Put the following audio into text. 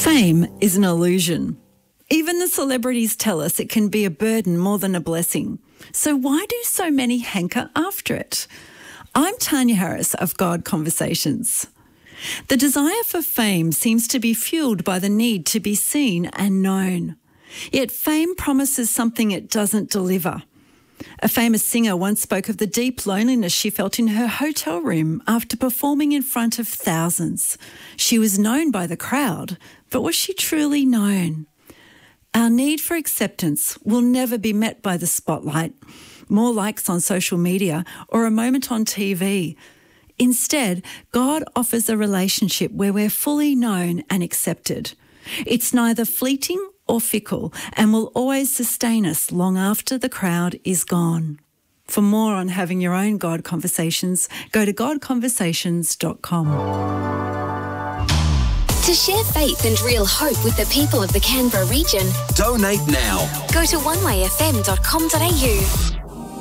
Fame is an illusion. Even the celebrities tell us it can be a burden more than a blessing. So why do so many hanker after it? I'm Tanya Harris of God Conversations. The desire for fame seems to be fueled by the need to be seen and known. Yet fame promises something it doesn't deliver. A famous singer once spoke of the deep loneliness she felt in her hotel room after performing in front of thousands. She was known by the crowd, but was she truly known? Our need for acceptance will never be met by the spotlight, more likes on social media, or a moment on TV. Instead, God offers a relationship where we're fully known and accepted. It's neither fleeting or fickle and will always sustain us long after the crowd is gone. For more on having your own God Conversations, go to godconversations.com. To share faith and real hope with the people of the Canberra region, donate now. Go to onewayfm.com.au.